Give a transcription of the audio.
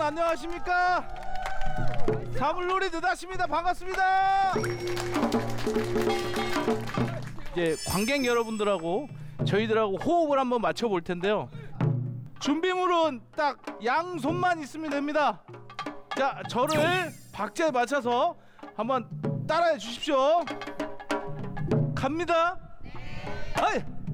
안녕하십니까? 사물놀이 느닷입니다. 반갑습니다. 이제 관객 여러분들하고 저희들하고 호흡을 한번 맞춰볼 텐데요. 준비물은 딱 양손만 있으면 됩니다. 자, 저를 박자에 맞춰서 한번 따라해 주십시오. 갑니다. 네.